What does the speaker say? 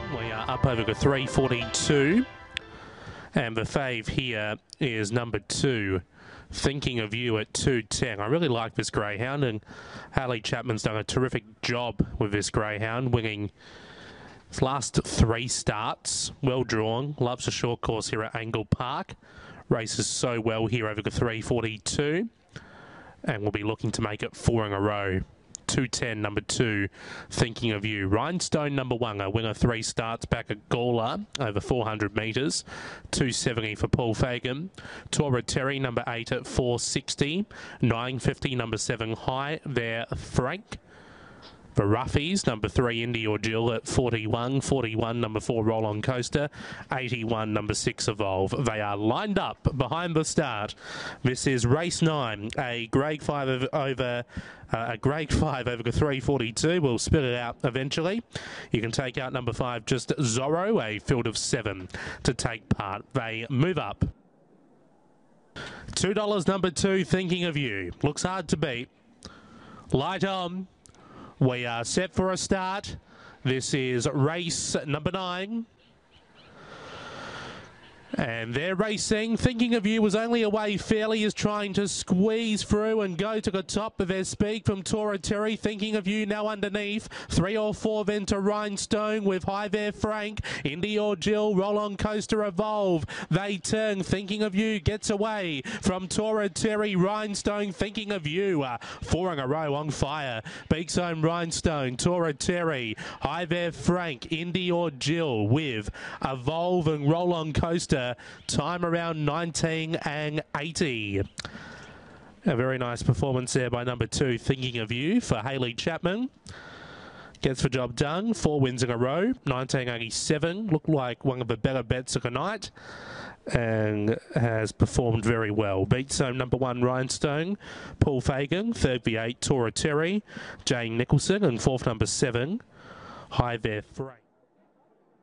We are up over the 342. And the fave here is number 2, Thinking of You at 210. I really like this greyhound, and Harley Chapman's done a terrific job with this greyhound, winning his last 3 starts. Well drawn, loves a short course here at Angle Park. Races so well here over the 342, and we'll be looking to make it 4 in a row. 210, number 2, Thinking of You. Rhinestone, number 1, a winner 3 starts back at Gawler over 400 metres. 270 for Paul Fagan. Tora Terry, number 8 at 460. 950, number 7, High There Frank. The Roughies, number 3, Indy or Jill at 41. 41, number 4, Roll On Coaster. 81, number 6, Evolve. They are lined up behind the start. This is race 9, a grade 5 over the 342. We'll spit it out eventually. You can take out number 5, Just Zorro, a field of 7 to take part. They move up. $2, number 2, Thinking of You. Looks hard to beat. Light on. We are set for a start. This is race number 9. And they're racing. Thinking of You was only away fairly, is trying to squeeze through and go to the top of their speed from Tora Terry. Thinking of You now underneath. 3 or 4 then to Rhinestone with High There Frank. Indy or Jill, Roll On Coaster, Evolve. They turn. Thinking of You gets away from Tora Terry. Rhinestone, Thinking of You. 4 in a row on fire. Beaks Home Rhinestone, Tora Terry, High There Frank, Indy or Jill with Evolve and Roll On Coaster. Time around 19 and 80. A very nice performance there by number 2, Thinking of You, for Harley Chapman. Gets the job done. 4 wins in a row. 1987. Looked like one of the better bets of the night, and has performed very well. Beats home number 1, Rhinestone, Paul Fagan. 3rd, the 8, Tora Terry, Jane Nicholson, and 4th, number 7, High There Frank.